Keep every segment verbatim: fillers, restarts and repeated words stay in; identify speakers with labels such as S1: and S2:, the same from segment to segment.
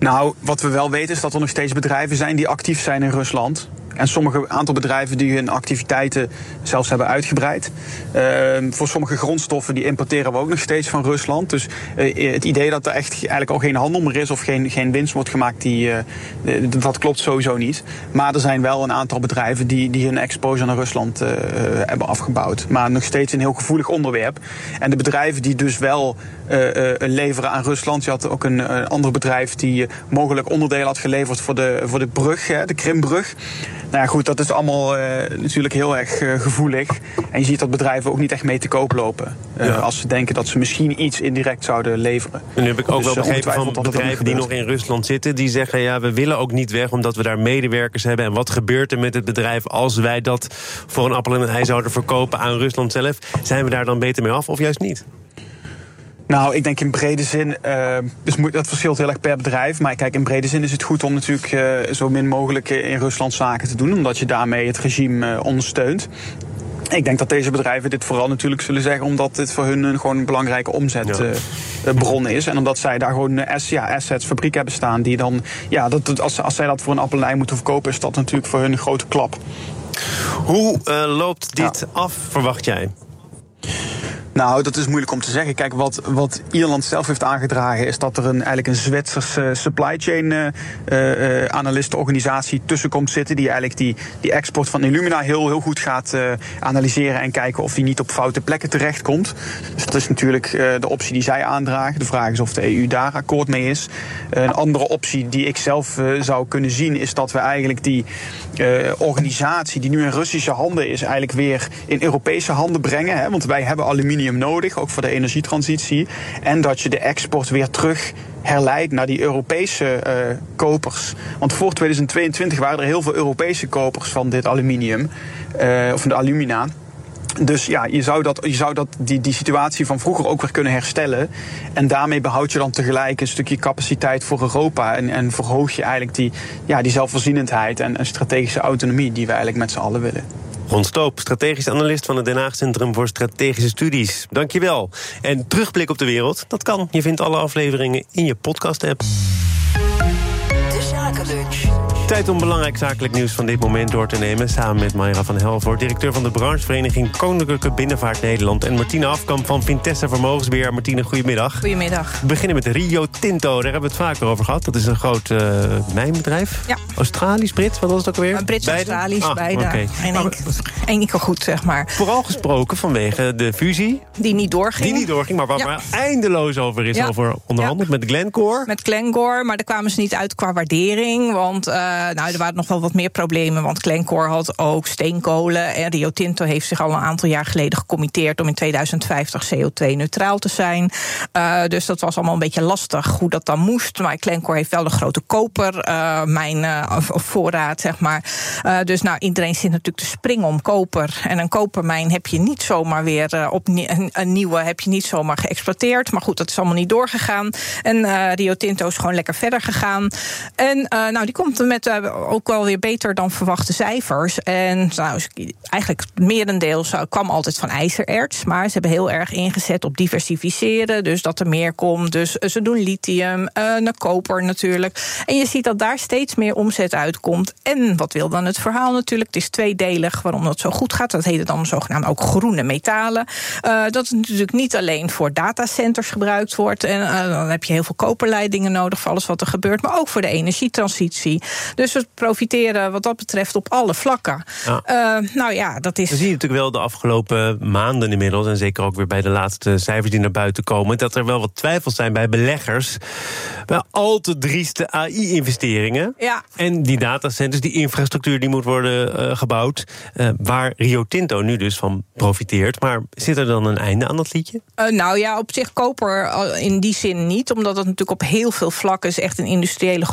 S1: Nou, wat we wel weten is dat er nog steeds bedrijven zijn die actief zijn in Rusland. En sommige aantal bedrijven die hun activiteiten zelfs hebben uitgebreid. Uh, voor sommige grondstoffen die importeren we ook nog steeds van Rusland. Dus uh, het idee dat er echt eigenlijk al geen handel meer is of geen, geen winst wordt gemaakt, die, uh, dat klopt sowieso niet. Maar er zijn wel een aantal bedrijven die, die hun exposure naar Rusland uh, hebben afgebouwd. Maar nog steeds een heel gevoelig onderwerp. En de bedrijven die dus wel uh, uh, leveren aan Rusland. Je had ook een uh, ander bedrijf die uh, mogelijk onderdelen had geleverd voor de, voor de brug, hè, de Krimbrug. Nou ja, goed, dat is allemaal uh, natuurlijk heel erg uh, gevoelig. En je ziet dat bedrijven ook niet echt mee te koop lopen. Uh, ja. Als ze denken dat ze misschien iets indirect zouden leveren.
S2: En nu heb ik ook
S1: dus,
S2: wel begrepen
S1: uh,
S2: van bedrijven die nog in Rusland zitten. Die zeggen, ja, we willen ook niet weg omdat we daar medewerkers hebben. En wat gebeurt er met het bedrijf als wij dat voor een appel en een ei zouden verkopen aan Rusland zelf? Zijn we daar dan beter mee af of juist niet?
S1: Nou, ik denk in brede zin, uh, dus dat verschilt heel erg per bedrijf. Maar kijk, in brede zin is het goed om natuurlijk uh, zo min mogelijk in Rusland zaken te doen, omdat je daarmee het regime uh, ondersteunt. Ik denk dat deze bedrijven dit vooral natuurlijk zullen zeggen omdat dit voor hun een, gewoon een belangrijke omzetbron ja. uh, is. En omdat zij daar gewoon uh, ja, assets, fabrieken hebben staan die dan, ja, dat, als, als zij dat voor een appel en ei moeten verkopen, is dat natuurlijk voor hun een grote klap.
S2: Hoe uh, loopt dit ja. af, verwacht jij?
S1: Nou, dat is moeilijk om te zeggen. Kijk, wat, wat Ierland zelf heeft aangedragen is dat er een, eigenlijk een Zwitserse supply chain uh, uh, analistenorganisatie tussen komt zitten die eigenlijk die, die export van Illumina heel, heel goed gaat uh, analyseren en kijken of die niet op foute plekken terechtkomt. Dus dat is natuurlijk uh, de optie die zij aandragen. De vraag is of de E U daar akkoord mee is. Uh, een andere optie die ik zelf uh, zou kunnen zien is dat we eigenlijk die uh, organisatie die nu in Russische handen is eigenlijk weer in Europese handen brengen. Hè, want wij hebben aluminium nodig, ook voor de energietransitie. En dat je de export weer terug herleidt naar die Europese uh, kopers. Want voor tweeduizend tweeëntwintig waren er heel veel Europese kopers van dit aluminium, uh, of van de alumina. Dus ja, je zou, dat, je zou dat, die, die situatie van vroeger ook weer kunnen herstellen. En daarmee behoud je dan tegelijk een stukje capaciteit voor Europa. En, en verhoog je eigenlijk die, ja, die zelfvoorzienendheid en, en strategische autonomie die we eigenlijk met z'n allen willen.
S2: Ron Stoop, strategisch analist van het Den Haag Centrum voor Strategische Studies. Dankjewel. En terugblik op de wereld, dat kan. Je vindt alle afleveringen in je podcast-app.
S3: De Zakenlunch.
S2: Tijd om belangrijk zakelijk nieuws van dit moment door te nemen. Samen met Mayra van Helvoort, directeur van de branchevereniging Koninklijke Binnenvaart Nederland. En Martine Afkamp van Vintessa Vermogensbeheer. Martine, goedemiddag.
S4: Goedemiddag.
S2: We beginnen met Rio Tinto, daar hebben we het vaker over gehad. Dat is een groot uh, mijnbedrijf.
S4: Ja.
S2: Australisch, Brits, wat was het ook alweer?
S4: Brits-Australisch,
S2: ah,
S4: beide.
S2: Okay.
S4: Eén keer goed, zeg maar.
S2: Vooral gesproken vanwege de fusie.
S4: Die niet doorging.
S2: Die niet doorging, maar waar ja. maar eindeloos over is ja. over onderhandeld ja. met Glencore.
S4: Met Glencore, maar daar kwamen ze niet uit qua waardering. Want uh, nou, er waren nog wel wat meer problemen. Want Glencore had ook steenkolen. En Rio Tinto heeft zich al een aantal jaar geleden gecommitteerd om in tweeduizend vijftig C O twee neutraal te zijn. Uh, dus dat was allemaal een beetje lastig hoe dat dan moest. Maar Glencore heeft wel de grote koper, uh, mijn uh, voorraad, zeg maar. Uh, dus nou, iedereen zit natuurlijk te springen om koper. En een kopermijn heb je niet zomaar weer uh, op een, een nieuwe heb je niet zomaar geëxploiteerd. Maar goed, dat is allemaal niet doorgegaan. En uh, Rio Tinto is gewoon lekker verder gegaan. En uh, nou, die komt met uh, ook wel weer beter dan verwachte cijfers. En nou, eigenlijk het merendeel kwam altijd van ijzererts. Maar ze hebben heel erg ingezet op diversificeren. Dus dat er meer komt. Dus ze doen lithium, uh, naar koper natuurlijk. En je ziet dat daar steeds meer omzet uitkomt. En wat wil dan het verhaal natuurlijk? Het is tweedelig waarom dat zo goed gaat. Dat heet dan zogenaamd ook groene metalen. Uh, dat het natuurlijk niet alleen voor datacenters gebruikt wordt. En uh, dan heb je heel veel koperleidingen nodig voor alles wat er gebeurt. Maar ook voor de energietransitie. Dus we profiteren wat dat betreft op alle vlakken. Ja. Uh, nou ja, dat is...
S2: We zien natuurlijk wel de afgelopen maanden inmiddels, en zeker ook weer bij de laatste cijfers die naar buiten komen, dat er wel wat twijfels zijn bij beleggers bij al te drieste A I-investeringen.
S4: Ja.
S2: En die datacenters, die infrastructuur die moet worden uh, gebouwd, uh, waar Rio Tinto nu dus van profiteert. Maar zit er dan een einde aan dat liedje?
S4: Uh, nou ja, op zich koper in die zin niet, omdat het natuurlijk op heel veel vlakken is echt een industriële grondstof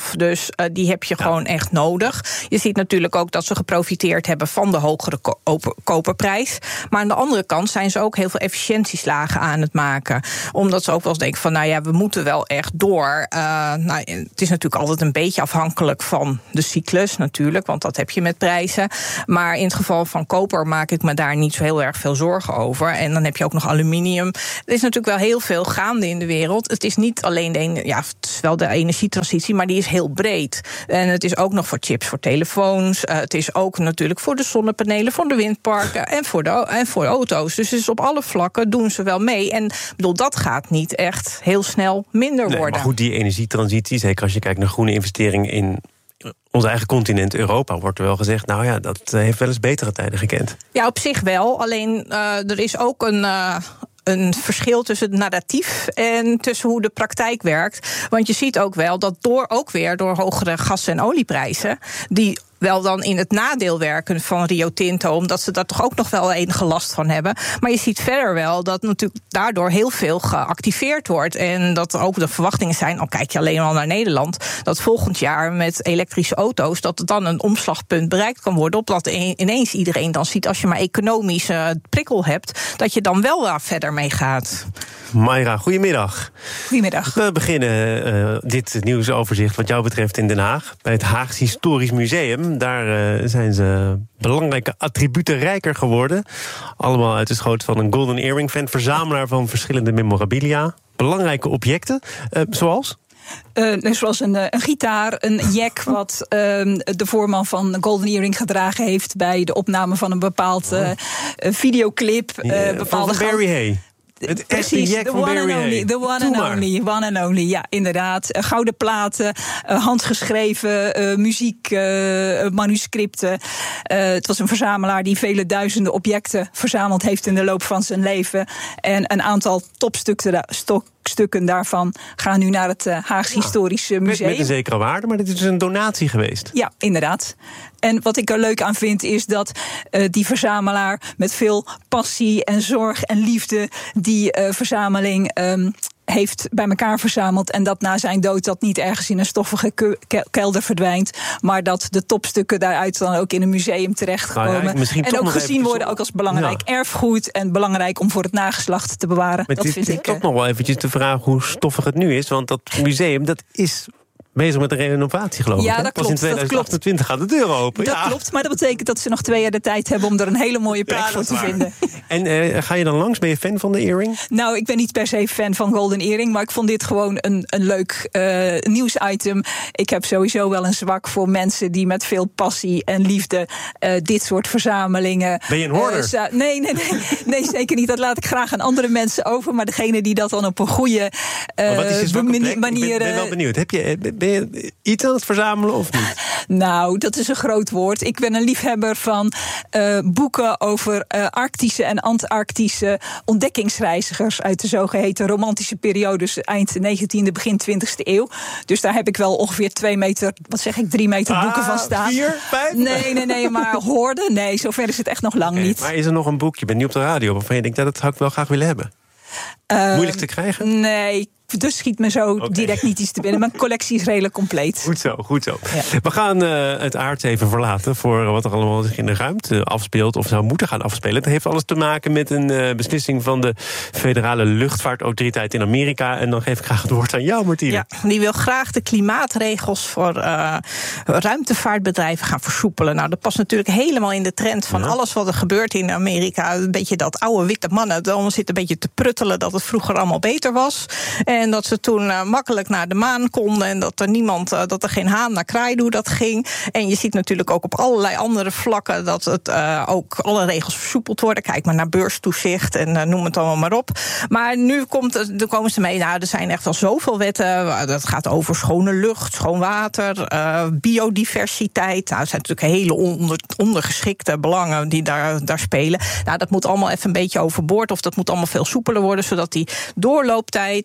S4: brandstof. Dus uh, die heb je ja. gewoon echt nodig. Je ziet natuurlijk ook dat ze geprofiteerd hebben van de hogere ko- koperprijs. Maar aan de andere kant zijn ze ook heel veel efficiëntieslagen aan het maken. Omdat ze ook wel eens denken van, nou ja, we moeten wel echt door. Uh, nou, het is natuurlijk altijd een beetje afhankelijk van de cyclus natuurlijk, want dat heb je met prijzen. Maar in het geval van koper maak ik me daar niet zo heel erg veel zorgen over. En dan heb je ook nog aluminium. Er is natuurlijk wel heel veel gaande in de wereld. Het is niet alleen de, ja, het is wel de energietransitie, maar die is heel breed. En het is ook nog voor chips voor telefoons. Uh, het is ook natuurlijk voor de zonnepanelen, voor de windparken en voor de, en voor de auto's. Dus, dus op alle vlakken doen ze wel mee. En bedoel, dat gaat niet echt heel snel minder
S2: nee,
S4: worden.
S2: Maar goed, die energietransitie, zeker als je kijkt naar groene investeringen in ons eigen continent Europa, wordt er wel gezegd, nou ja, dat heeft wel eens betere tijden gekend.
S4: Ja, op zich wel. Alleen uh, er is ook een Uh, een verschil tussen het narratief en tussen hoe de praktijk werkt. Want je ziet ook wel dat door ook weer door hogere gas- en olieprijzen, die wel dan in het nadeel werken van Rio Tinto, omdat ze daar toch ook nog wel enige last van hebben. Maar je ziet verder wel dat natuurlijk daardoor heel veel geactiveerd wordt. En dat er ook de verwachtingen zijn, al kijk je alleen al naar Nederland, dat volgend jaar met elektrische auto's, dat er dan een omslagpunt bereikt kan worden, opdat ineens iedereen dan ziet, als je maar economische prikkel hebt, dat je dan wel waar verder mee gaat.
S2: Mayra, goedemiddag.
S5: Goedemiddag.
S2: We beginnen uh, dit nieuwsoverzicht wat jou betreft in Den Haag, bij het Haags Historisch Museum. Daar uh, zijn ze belangrijke attributen rijker geworden. Allemaal uit de schoot van een Golden Earring fan, verzamelaar van verschillende memorabilia. Belangrijke objecten, uh, zoals?
S5: Uh, zoals een, een gitaar, een jack wat uh, de voorman van Golden Earring gedragen heeft bij de opname van een bepaald uh, videoclip. Uh,
S2: yeah,
S5: bepaalde
S2: van Barry Hay. Het
S5: Precies, the one, and only, the one and only, one and only, ja, inderdaad. Uh, gouden platen, uh, handgeschreven, uh, muziek, uh, manuscripten. Uh, het was een verzamelaar die vele duizenden objecten verzameld heeft in de loop van zijn leven. En een aantal topstukken da- stok, stukken daarvan gaan nu naar het uh, Haags Historisch Museum.
S2: Met, met een zekere waarde, maar dit is dus een donatie geweest.
S5: Ja, inderdaad. En wat ik er leuk aan vind is dat uh, die verzamelaar met veel passie en zorg en liefde die uh, verzameling um, heeft bij elkaar verzameld. En dat na zijn dood dat niet ergens in een stoffige ke- kelder verdwijnt, maar dat de topstukken daaruit dan ook in een museum terechtkomen. Nou ja, en ook gezien worden ook als belangrijk ja. erfgoed en belangrijk om voor het nageslacht te bewaren.
S2: Maar
S5: dat
S2: dit
S5: vind
S2: is
S5: ik
S2: toch nog wel eventjes de vraag hoe stoffig het nu is, want dat museum dat is bezig met een renovatie, geloof ik.
S5: Ja, dat
S2: Pas
S5: klopt.
S2: in tweeduizend achtentwintig gaat de deur open.
S5: Dat
S2: ja.
S5: klopt, maar dat betekent dat ze nog twee jaar de tijd hebben om er een hele mooie plek ja, voor te waar. vinden.
S2: En uh, ga je dan langs? Ben je fan van de earring?
S5: Nou, ik ben niet per se fan van Golden Earring, maar ik vond dit gewoon een, een leuk uh, nieuwsitem. Ik heb sowieso wel een zwak voor mensen die met veel passie en liefde uh, dit soort verzamelingen.
S2: Ben je een hoorder? Uh,
S5: za- nee, nee, nee, nee, zeker niet. Dat laat ik graag aan andere mensen over, maar degene die dat dan op een goede uh,
S2: wat is je zwakke
S5: manier.
S2: plek? Ik ben, ben wel benieuwd. Heb je, ben je iets aan het verzamelen of niet?
S5: Nou, dat is een groot woord. Ik ben een liefhebber van uh, boeken over uh, Arctische en Antarctische ontdekkingsreizigers uit de zogeheten romantische periodes eind negentiende, begin twintigste eeuw. Dus daar heb ik wel ongeveer twee meter, wat zeg ik, drie meter boeken
S2: ah,
S5: van staan.
S2: Vier, vijf?
S5: Nee, nee, nee, maar hoorden? Nee, zover is het echt nog lang
S2: nee,
S5: niet.
S2: Maar is er nog een boek, je bent nu op de radio, waarvan je denkt, dat had ik wel graag willen hebben? Uh, Moeilijk te krijgen?
S5: Nee, dus schiet me zo okay. direct niet iets te binnen. Mijn collectie is redelijk compleet.
S2: Goed zo, goed zo.
S5: Ja.
S2: We gaan uh, het aards even verlaten voor wat er allemaal zich in de ruimte afspeelt of zou moeten gaan afspelen. Het heeft alles te maken met een uh, beslissing van de Federale Luchtvaartautoriteit in Amerika. En dan geef ik graag het woord aan jou, Martine.
S4: Ja, die wil graag de klimaatregels voor uh, ruimtevaartbedrijven gaan versoepelen. Nou, dat past natuurlijk helemaal in de trend van ja. alles wat er gebeurt in Amerika. Een beetje dat oude witte mannen, dan zit een beetje te pruttelen dat het vroeger allemaal beter was. En En dat ze toen uh, makkelijk naar de maan konden. En dat er niemand, uh, dat er geen haan naar kraai hoe dat ging. En je ziet natuurlijk ook op allerlei andere vlakken dat het uh, ook alle regels versoepeld worden. Kijk maar naar beurstoezicht en uh, noem het allemaal maar op. Maar nu komt het, dan komen ze mee. Nou, er zijn echt wel zoveel wetten. Dat gaat over schone lucht, schoon water, uh, biodiversiteit. Nou, het zijn natuurlijk hele onder, ondergeschikte belangen die daar, daar spelen. Nou, dat moet allemaal even een beetje overboord. Of dat moet allemaal veel soepeler worden, zodat die doorlooptijd uh,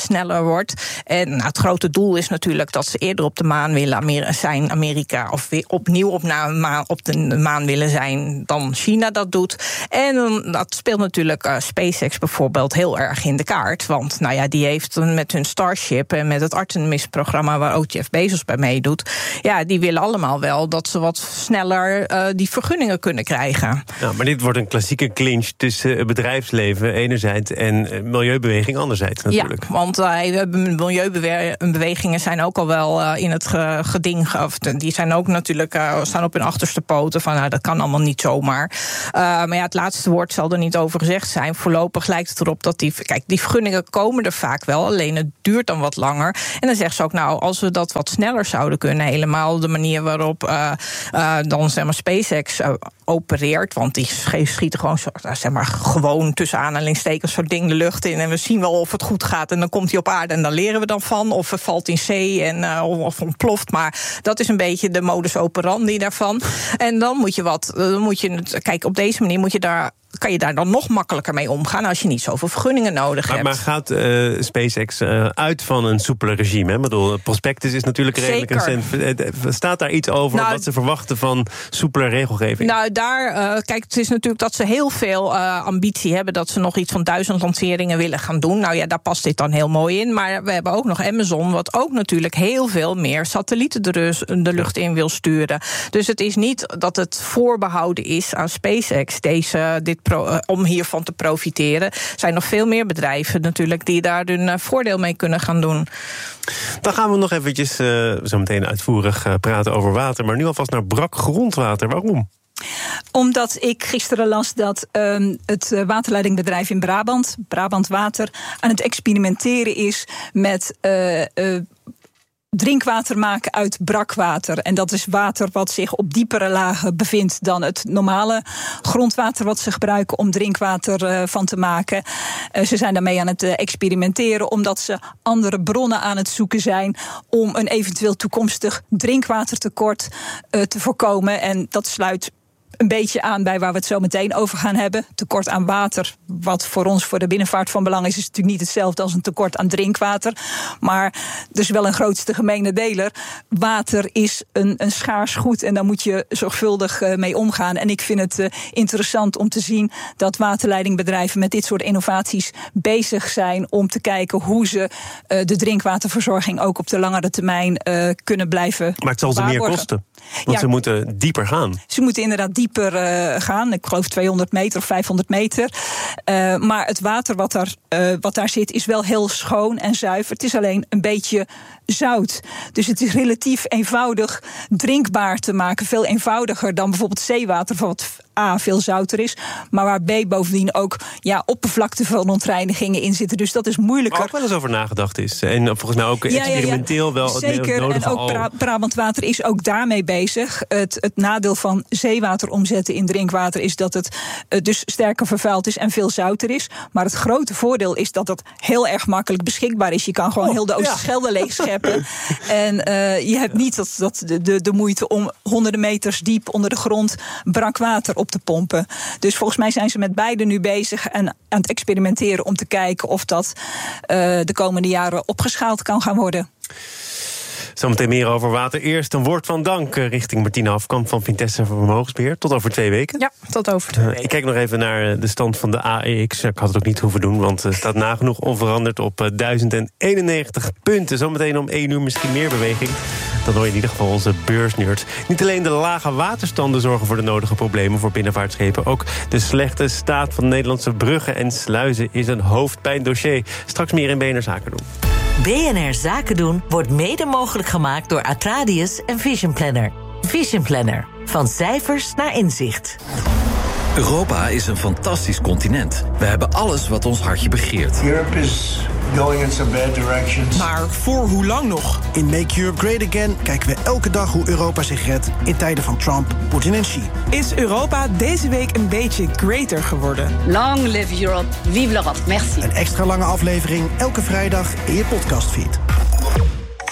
S4: sneller wordt. En nou, het grote doel is natuurlijk dat ze eerder op de maan willen Amer- zijn, Amerika, of weer opnieuw op, na, ma- op de maan willen zijn dan China dat doet. En dat speelt natuurlijk uh, SpaceX bijvoorbeeld heel erg in de kaart. Want nou ja, die heeft met hun Starship en met het Artemis-programma waar ook Jeff Bezos bij meedoet, ja, die willen allemaal wel dat ze wat sneller uh, die vergunningen kunnen krijgen.
S2: Ja, maar dit wordt een klassieke clinch tussen bedrijfsleven enerzijds en milieubeweging anderzijds natuurlijk.
S4: Ja, want uh, milieubewegingen zijn ook al wel uh, in het ge- geding. Of die zijn ook natuurlijk uh, staan op hun achterste poten van nou, dat kan allemaal niet zomaar. Uh, maar ja, het laatste woord zal er niet over gezegd zijn. Voorlopig lijkt het erop dat die, kijk, die vergunningen komen er vaak wel, alleen het duurt dan wat langer. En dan zegt ze ook, nou, als we dat wat sneller zouden kunnen, helemaal de manier waarop uh, uh, dan zeg maar SpaceX uh, opereert, want die schieten gewoon zo, zeg maar gewoon tussen aanhalingstekens zo'n ding de lucht in en we zien wel of het goed gaat en dan komt hij op aarde en dan leren we dan van of het valt in zee en uh, of ontploft, maar dat is een beetje de modus operandi daarvan. En dan moet je wat, dan moet je het, kijk, op deze manier moet je daar kan je daar dan nog makkelijker mee omgaan als je niet zoveel vergunningen nodig
S2: maar,
S4: hebt.
S2: Maar gaat uh, SpaceX uh, uit van een soepeler regime? Hè? Ik bedoel, prospectus is natuurlijk redelijk een cent. Staat daar iets over nou, wat ze verwachten van soepeler regelgeving?
S4: Nou, daar, uh, kijk, het is natuurlijk dat ze heel veel uh, ambitie hebben, dat ze nog iets van duizend lanceringen willen gaan doen. Nou ja, daar past dit dan heel mooi in. Maar we hebben ook nog Amazon, wat ook natuurlijk heel veel meer satellieten de, rus, de lucht in wil sturen. Dus het is niet dat het voorbehouden is aan SpaceX, deze, dit Pro, uh, om hiervan te profiteren. Er zijn nog veel meer bedrijven natuurlijk die daar hun uh, voordeel mee kunnen gaan doen.
S2: Dan gaan we nog eventjes uh, zo meteen uitvoerig uh, praten over water. Maar nu alvast naar brak grondwater. Waarom?
S5: Omdat ik gisteren las dat um, het waterleidingbedrijf in Brabant, Brabant Water, aan het experimenteren is met Uh, uh, drinkwater maken uit brakwater. En dat is water wat zich op diepere lagen bevindt dan het normale grondwater wat ze gebruiken om drinkwater uh, van te maken. Uh, ze zijn daarmee aan het uh, experimenteren omdat ze andere bronnen aan het zoeken zijn om een eventueel toekomstig drinkwatertekort uh, te voorkomen. En dat sluit een beetje aan bij waar we het zo meteen over gaan hebben. Tekort aan water, wat voor ons voor de binnenvaart van belang is, is natuurlijk niet hetzelfde als een tekort aan drinkwater. Maar er is wel een grootste gemene deler. Water is een, een schaars goed en daar moet je zorgvuldig uh, mee omgaan. En ik vind het uh, interessant om te zien dat waterleidingbedrijven met dit soort innovaties bezig zijn om te kijken hoe ze uh, de drinkwaterverzorging ook op de langere termijn uh, kunnen blijven.
S2: Maar het zal ze meer kosten. Want ja, ze moeten dieper gaan.
S5: Ze moeten inderdaad dieper uh, gaan. Ik geloof tweehonderd meter of vijfhonderd meter. Uh, maar het water wat daar, uh, wat daar zit is wel heel schoon en zuiver. Het is alleen een beetje zout. Dus het is relatief eenvoudig drinkbaar te maken. Veel eenvoudiger dan bijvoorbeeld zeewater, wat A, veel zouter is, maar waar B, bovendien ook ja, oppervlakte van ontreinigingen in zitten. Dus dat is moeilijker.
S2: Waar ook wel eens over nagedacht is. En volgens mij ook
S5: ja,
S2: experimenteel ja, ja.
S5: wel zeker, het nodige. En ook Bra- Brabant Water is ook daarmee bezig. Het, het nadeel van zeewater omzetten in drinkwater is dat het uh, dus sterker vervuild is en veel zouter is. Maar het grote voordeel is dat het heel erg makkelijk beschikbaar is. Je kan gewoon oh, heel de Oosterschelde ja. leegscheppen. En uh, je hebt niet dat, dat de, de, de moeite om honderden meters diep onder de grond brak water op te pompen. Dus volgens mij zijn ze met beide nu bezig en aan het experimenteren om te kijken of dat uh, de komende jaren opgeschaald kan gaan worden.
S2: Zometeen meer over water. Eerst een woord van dank richting Martina Hafkamp van Vitesse Vermogensbeheer. Tot over twee weken.
S4: Ja, tot over twee weken.
S2: Ik kijk nog even naar de stand van de A E X. Ik had het ook niet hoeven doen, want het staat nagenoeg onveranderd op duizend eenennegentig punten. Zometeen om één uur misschien meer beweging. Dan hoor je in ieder geval onze beursnerd. Niet alleen de lage waterstanden zorgen voor de nodige problemen voor binnenvaartschepen. Ook de slechte staat van Nederlandse bruggen en sluizen is een hoofdpijndossier. Straks meer in B N R Zaken doen.
S3: B N R Zaken doen wordt mede mogelijk gemaakt door Atradius en Vision Planner. Vision Planner. Van cijfers naar inzicht.
S6: Europa is een fantastisch continent. We hebben alles wat ons hartje begeert.
S7: Europe is going in some bad directions.
S8: Maar voor hoe lang nog?
S9: In Make Europe Great Again kijken we elke dag hoe Europa zich redt in tijden van Trump, Poetin en Xi.
S8: Is Europa deze week een beetje greater geworden?
S10: Long live Europe, vive l'Europe, merci.
S9: Een extra lange aflevering elke vrijdag in je podcastfeed.
S11: Hallo,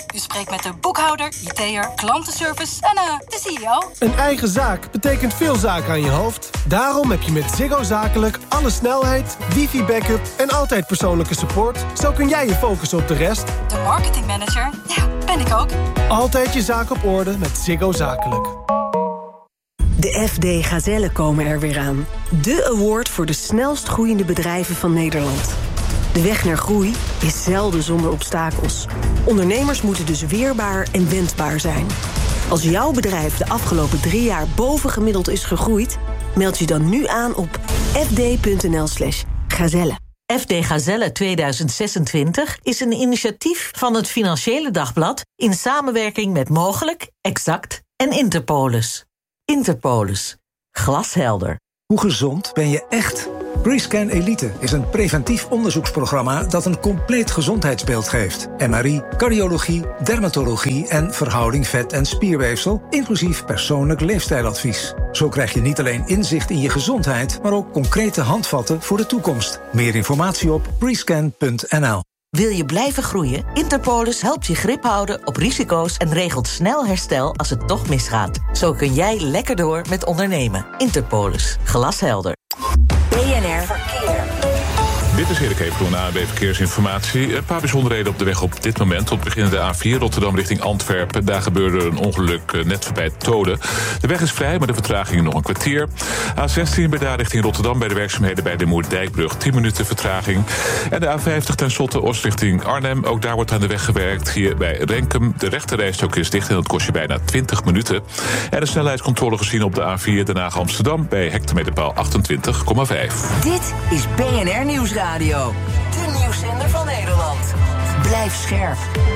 S10: U spreekt met de boekhouder, I T'er, klantenservice en uh, de C E O.
S11: Een eigen zaak betekent veel zaken aan je hoofd. Daarom heb je met Ziggo Zakelijk alle snelheid, wifi-backup en altijd persoonlijke support. Zo kun jij je focussen op de rest.
S10: De marketingmanager, ja, ben ik ook.
S11: Altijd je zaak op orde met Ziggo Zakelijk.
S12: De F D Gazellen komen er weer aan. De award voor de snelst groeiende bedrijven van Nederland. De weg naar groei is zelden zonder obstakels. Ondernemers moeten dus weerbaar en wendbaar zijn. Als jouw bedrijf de afgelopen drie jaar bovengemiddeld is gegroeid, meld je dan nu aan op fd.nl slash gazelle.
S3: F D Gazelle tweeduizend zesentwintig is een initiatief van het Financiële Dagblad in samenwerking met Mogelijk, Exact en Interpolis. Interpolis. Glashelder.
S13: Hoe gezond ben je echt? Rescan Elite is een preventief onderzoeksprogramma dat een compleet gezondheidsbeeld geeft. M R I, cardiologie, dermatologie en verhouding vet- en spierweefsel, inclusief persoonlijk leefstijladvies. Zo krijg je niet alleen inzicht in je gezondheid, maar ook concrete handvatten voor de toekomst. Meer informatie op rescan punt n l.
S3: Wil je blijven groeien? Interpolis helpt je grip houden op risico's en regelt snel herstel als het toch misgaat. Zo kun jij lekker door met ondernemen. Interpolis. Glashelder.
S12: B N R Verkeer.
S14: Dit is Erik Evengroen, A N B Verkeersinformatie. Een paar bijzonderheden op de weg op dit moment. Op beginnen de A vier Rotterdam richting Antwerpen. Daar gebeurde een ongeluk net voorbij Tode. De weg is vrij, maar de vertraging nog een kwartier. A zestien bij daar richting Rotterdam bij de werkzaamheden bij de Moerdijkbrug. tien minuten vertraging. En de A vijftig ten slotte Oost richting Arnhem. Ook daar wordt aan de weg gewerkt. Hier bij Renkum. De rechterrijstrook is dicht en dat kost je bijna twintig minuten. En de snelheidscontrole gezien op de A vier Den Haag Amsterdam bij hectometerpaal achtentwintig komma vijf.
S3: Dit is B N R Nieuwsradio. De nieuwszender van Nederland. Blijf scherp.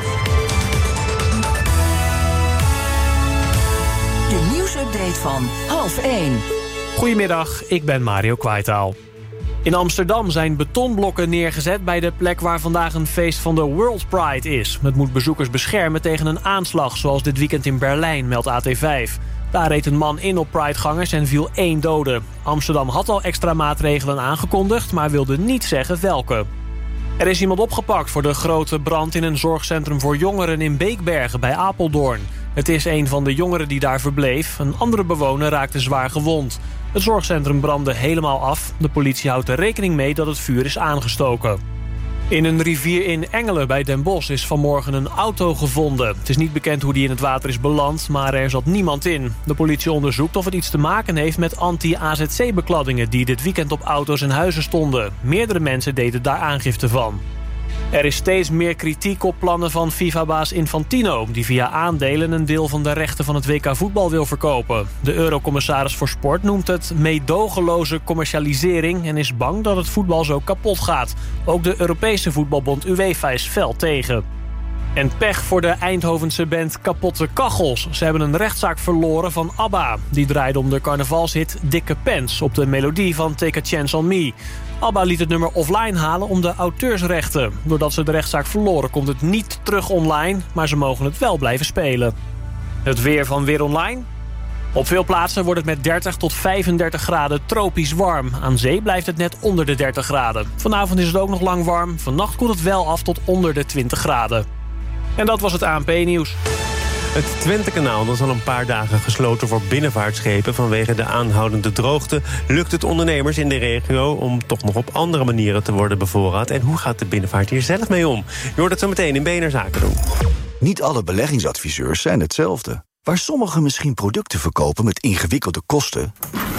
S3: De nieuwsupdate van half één.
S15: Goedemiddag, ik ben Mario Kwaitaal. In Amsterdam zijn betonblokken neergezet bij de plek waar vandaag een feest van de World Pride is. Het moet bezoekers beschermen tegen een aanslag, zoals dit weekend in Berlijn, meldt A T vijf. Daar reed een man in op Pridegangers en viel één dode. Amsterdam had al extra maatregelen aangekondigd, maar wilde niet zeggen welke. Er is iemand opgepakt voor de grote brand in een zorgcentrum voor jongeren in Beekbergen bij Apeldoorn. Het is een van de jongeren die daar verbleef. Een andere bewoner raakte zwaar gewond. Het zorgcentrum brandde helemaal af. De politie houdt er rekening mee dat het vuur is aangestoken. In een rivier in Engelen bij Den Bosch is vanmorgen een auto gevonden. Het is niet bekend hoe die in het water is beland, maar er zat niemand in. De politie onderzoekt of het iets te maken heeft met anti-A Z C-bekladdingen... die dit weekend op auto's en huizen stonden. Meerdere mensen deden daar aangifte van. Er is steeds meer kritiek op plannen van FIFA-baas Infantino... die via aandelen een deel van de rechten van het W K voetbal wil verkopen. De eurocommissaris voor Sport noemt het meedogenloze commercialisering... en is bang dat het voetbal zo kapot gaat. Ook de Europese voetbalbond UEFA is fel tegen. En pech voor de Eindhovense band Kapotte Kachels. Ze hebben een rechtszaak verloren van ABBA. Die draaide om de carnavalshit Dikke Pants op de melodie van Take a Chance on Me. ABBA liet het nummer offline halen om de auteursrechten. Doordat ze de rechtszaak verloren komt het niet terug online, maar ze mogen het wel blijven spelen. Het weer van Weer Online. Op veel plaatsen wordt het met dertig tot vijfendertig graden tropisch warm. Aan zee blijft het net onder de dertig graden. Vanavond is het ook nog lang warm. Vannacht koelt het wel af tot onder de twintig graden. En dat was het A N P-nieuws.
S2: Het Twentekanaal, dat is al een paar dagen gesloten voor binnenvaartschepen. Vanwege de aanhoudende droogte lukt het ondernemers in de regio om toch nog op andere manieren te worden bevoorraad. En hoe gaat de binnenvaart hier zelf mee om? Je hoort het zo meteen in B N R Zaken doen.
S16: Niet alle beleggingsadviseurs zijn hetzelfde. Waar sommigen misschien producten verkopen met ingewikkelde kosten,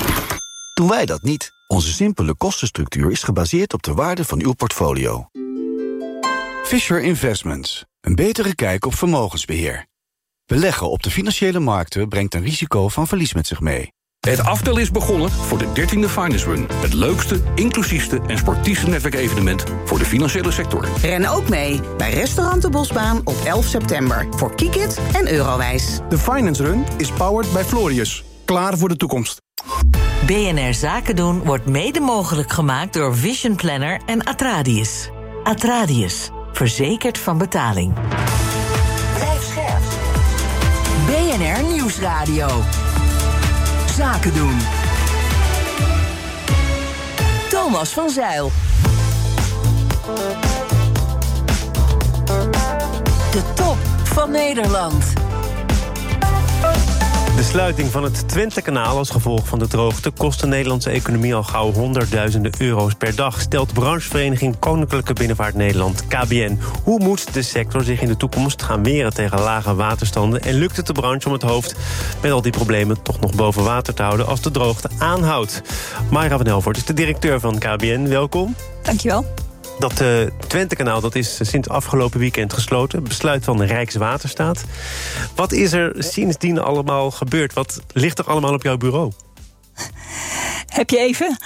S16: doen wij dat niet. Onze simpele kostenstructuur is gebaseerd op de waarde van uw portfolio. Fisher Investments. Een betere kijk op vermogensbeheer. Beleggen op de financiële markten brengt een risico van verlies met zich mee.
S17: Het aftel is begonnen voor de dertiende Finance Run. Het leukste, inclusiefste en sportiefste netwerkevenement voor de financiële sector.
S18: Ren ook mee bij Restaurant de Bosbaan op elf september. Voor Kiekit en Eurowijs.
S9: De Finance Run is powered by Florius. Klaar voor de toekomst.
S3: B N R Zaken doen wordt mede mogelijk gemaakt door Vision Planner en Atradius. Atradius. Verzekerd van betaling. Blijf scherp. B N R Nieuwsradio. Zaken doen. Thomas van Zijl. De top van Nederland.
S2: De sluiting van het Twentekanaal als gevolg van de droogte kost de Nederlandse economie al gauw honderdduizenden euro's per dag, stelt branchevereniging Koninklijke Binnenvaart Nederland, K B N. Hoe moet de sector zich in de toekomst gaan weren tegen lage waterstanden? En lukt het de branche om het hoofd met al die problemen toch nog boven water te houden als de droogte aanhoudt? Mayra van Helvoort is de directeur van K B N. Welkom.
S5: Dankjewel.
S2: Dat uh, Twentekanaal dat is sinds afgelopen weekend gesloten. Besluit van de Rijkswaterstaat. Wat is er sindsdien allemaal gebeurd? Wat ligt er allemaal op jouw bureau?
S5: Heb je even?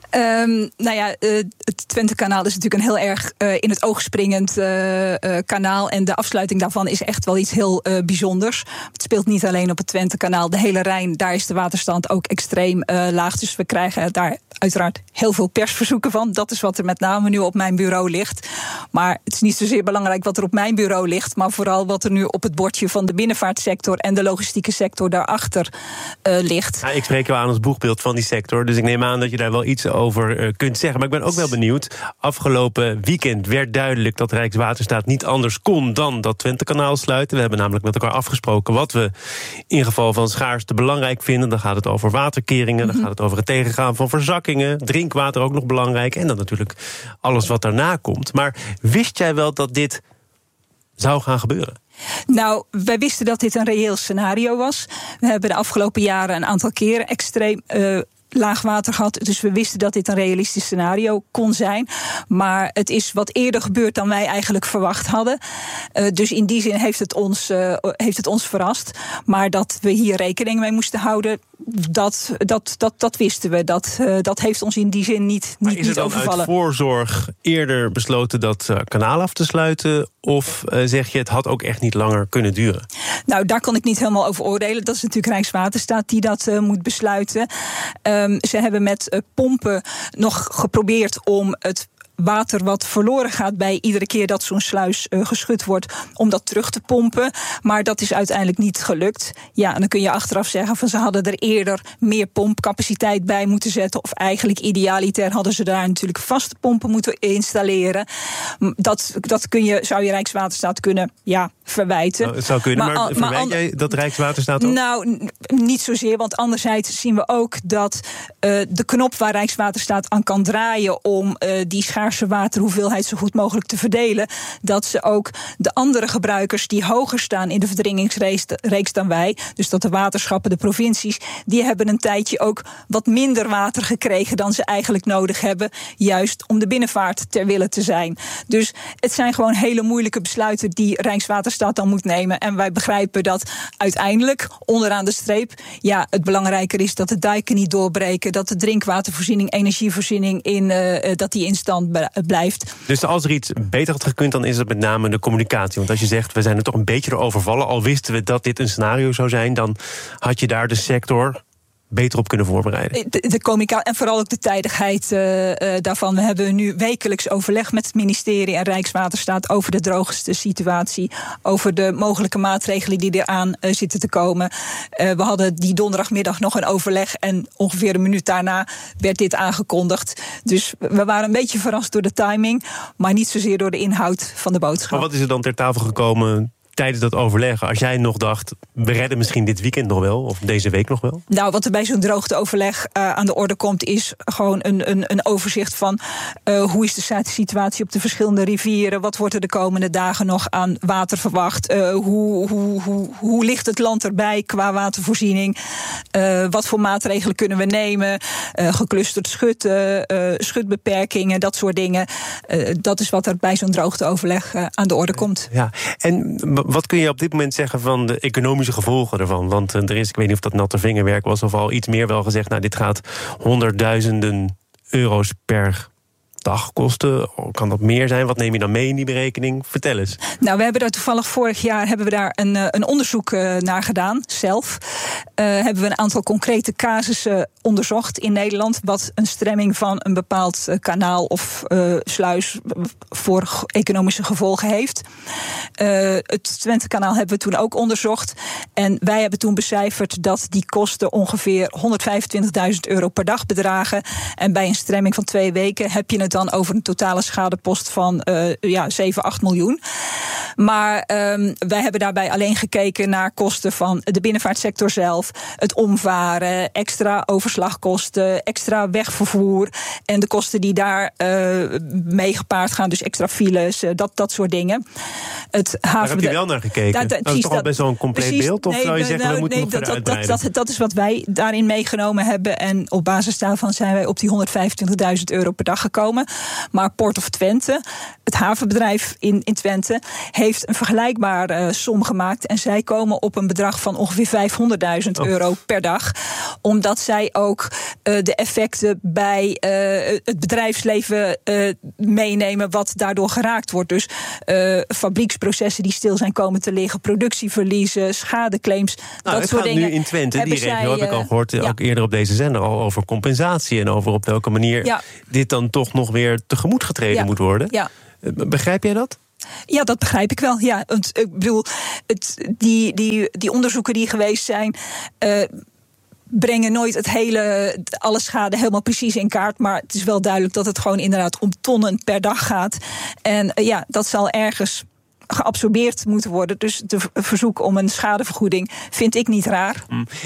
S5: Um, nou ja, uh, het Twentekanaal is natuurlijk een heel erg uh, in het oog springend uh, uh, kanaal. En de afsluiting daarvan is echt wel iets heel uh, bijzonders. Het speelt niet alleen op het Twentekanaal. De hele Rijn, daar is de waterstand ook extreem uh, laag. Dus we krijgen daar uiteraard heel veel persverzoeken van. Dat is wat er met name nu op mijn bureau ligt. Maar het is niet zozeer belangrijk wat er op mijn bureau ligt, maar vooral wat er nu op het bordje van de binnenvaartsector en de logistieke sector daarachter uh, ligt.
S2: Ja, ik spreek jou aan als boegbeeld van die sector, dus ik neem aan dat je daar wel iets over uh, kunt zeggen. Maar ik ben ook wel benieuwd. Afgelopen weekend werd duidelijk dat Rijkswaterstaat niet anders kon dan dat Twentekanaal sluiten. We hebben namelijk met elkaar afgesproken wat we in geval van schaarste belangrijk vinden. Dan gaat het over waterkeringen, mm-hmm. dan gaat het over het tegengaan van verzakkingen, drinkwater ook nog belangrijk, en dan natuurlijk alles wat daarna komt. Maar wist jij wel dat dit zou gaan gebeuren?
S5: Nou, wij wisten dat dit een reëel scenario was. We hebben de afgelopen jaren een aantal keren extreem Uh, laag water gehad, dus we wisten dat dit een realistisch scenario kon zijn. Maar het is wat eerder gebeurd dan wij eigenlijk verwacht hadden. Uh, dus in die zin heeft het ons, uh, heeft het ons verrast. Maar dat we hier rekening mee moesten houden, dat, dat, dat, dat wisten we. Dat, uh, dat heeft ons in die zin niet, niet,
S2: is het dan
S5: niet overvallen.
S2: Uit voorzorg eerder besloten dat uh, kanaal af te sluiten? Of uh, zeg je, het had ook echt niet langer kunnen duren?
S5: Nou, daar kan ik niet helemaal over oordelen. Dat is natuurlijk Rijkswaterstaat die dat uh, moet besluiten. Um, ze hebben met uh, pompen nog geprobeerd om het water wat verloren gaat bij iedere keer dat zo'n sluis uh, geschud wordt, om dat terug te pompen. Maar dat is uiteindelijk niet gelukt. Ja, en dan kun je achteraf zeggen van ze hadden er eerder meer pompcapaciteit bij moeten zetten. Of eigenlijk idealiter hadden ze daar natuurlijk vaste pompen moeten installeren. Dat, dat kun je, zou je Rijkswaterstaat kunnen ja, verwijten.
S2: Nou, het zou kunnen, maar, maar verwijt maar, jij dat Rijkswaterstaat ook?
S5: Nou, n- niet zozeer, want anderzijds zien we ook dat uh, de knop waar Rijkswaterstaat aan kan draaien om uh, die schaarse waterhoeveelheid zo goed mogelijk te verdelen, dat ze ook de andere gebruikers die hoger staan in de verdringingsreeks dan wij, dus dat de waterschappen, de provincies, die hebben een tijdje ook wat minder water gekregen dan ze eigenlijk nodig hebben, juist om de binnenvaart ter wille te zijn. Dus het zijn gewoon hele moeilijke besluiten die Rijkswaterstaat dan moet nemen. En wij begrijpen dat uiteindelijk, onderaan de streep, ja, het belangrijker is dat de dijken niet doorbreken, dat de drinkwatervoorziening, energievoorziening in, uh, dat die in stand blijft.
S2: Dus als er iets beter had gekund, dan is het met name de communicatie. Want als je zegt, we zijn er toch een beetje door overvallen, al wisten we dat dit een scenario zou zijn, dan had je daar de sector beter op kunnen voorbereiden.
S5: De, de communicatie en vooral ook de tijdigheid uh, uh, daarvan. We hebben nu wekelijks overleg met het ministerie en Rijkswaterstaat over de droogste situatie, over de mogelijke maatregelen die eraan uh, zitten te komen. Uh, we hadden die donderdagmiddag nog een overleg en ongeveer een minuut daarna werd dit aangekondigd. Dus we waren een beetje verrast door de timing, maar niet zozeer door de inhoud van de boodschap.
S2: Maar wat is er dan ter tafel gekomen tijdens dat overleggen, als jij nog dacht, we redden misschien dit weekend nog wel, of deze week nog wel?
S5: Nou, wat er bij zo'n droogteoverleg uh, aan de orde komt, is gewoon een, een, een overzicht van uh, hoe is de situatie op de verschillende rivieren, wat wordt er de komende dagen nog aan water verwacht, uh, hoe, hoe, hoe, hoe ligt het land erbij qua watervoorziening, uh, wat voor maatregelen kunnen we nemen, uh, geclusterd schutten, uh, schutbeperkingen, dat soort dingen. Uh, dat is wat er bij zo'n droogteoverleg uh, aan de orde komt.
S2: Ja, en wat kun je op dit moment zeggen van de economische gevolgen ervan? Want er is, ik weet niet of dat natte vingerwerk was, of al iets meer wel gezegd, nou, dit gaat honderdduizenden euro's per dag kosten. Kan dat meer zijn? Wat neem je dan mee in die berekening? Vertel eens.
S5: Nou, we hebben daar toevallig vorig jaar hebben we daar een, een onderzoek uh, naar gedaan, zelf. Uh, hebben we een aantal concrete casussen onderzocht in Nederland, wat een stremming van een bepaald uh, kanaal of uh, sluis voor economische gevolgen heeft. Uh, het Twentekanaal hebben we toen ook onderzocht. En wij hebben toen becijferd dat die kosten ongeveer honderdvijfentwintigduizend euro per dag bedragen. En bij een stremming van twee weken heb je het dan over een totale schadepost van uh, ja, zeven, acht miljoen. Maar um, wij hebben daarbij alleen gekeken naar kosten van de binnenvaartsector zelf, het omvaren, extra overslagkosten, extra wegvervoer en de kosten die daar uh, mee gepaard gaan, dus extra files, uh, dat, dat soort dingen. Het haven...
S2: Daar heb je wel naar gekeken. Da, da, dat is toch al best wel een compleet precies, beeld? Of nee, zou je zeggen, nou, we moeten nee, nog verder
S5: dat, dat, dat, dat is wat wij daarin meegenomen hebben. En op basis daarvan zijn wij op die honderdvijfentwintigduizend euro per dag gekomen. Maar Port of Twente, het havenbedrijf in, in Twente, heeft een vergelijkbare uh, som gemaakt. En zij komen op een bedrag van ongeveer vijfhonderdduizend oh. euro per dag. Omdat zij ook uh, de effecten bij uh, het bedrijfsleven uh, meenemen wat daardoor geraakt wordt. Dus uh, fabrieksprocessen die stil zijn komen te liggen, productieverliezen, schadeclaims,
S2: nou,
S5: dat soort dingen.
S2: Nu in Twente, die regio heb ik al gehoord, uh, ook ja. eerder op deze zender, al over compensatie en over op welke manier ja. dit dan toch nog weer tegemoet getreden ja. moet worden.
S5: Ja.
S2: Begrijp jij dat?
S5: Ja, dat begrijp ik wel. Ja, want, ik bedoel, het, die, die, die onderzoeken die geweest zijn, Uh, brengen nooit het hele, alle schade helemaal precies in kaart. Maar het is wel duidelijk dat het gewoon inderdaad om tonnen per dag gaat. En uh, ja, dat zal ergens geabsorbeerd moeten worden. Dus de verzoek om een schadevergoeding vind ik niet raar.